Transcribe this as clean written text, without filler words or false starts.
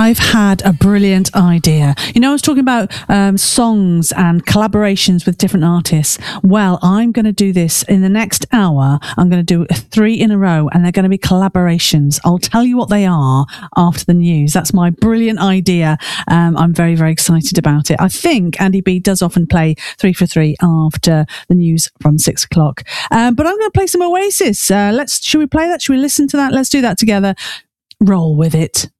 I've had a brilliant idea. You know, I was talking about songs and collaborations with different artists. Well, I'm going to do this in the next hour. I'm going to do 3 in a row, and they're going to be collaborations. I'll tell you what they are after the news. That's my brilliant idea. I'm very, very excited about it. I think Andy B does often play 3 for 3 after the news from 6 o'clock. But I'm going to play some Oasis. Should we play that? Should we listen to that? Let's do that together. Roll with it.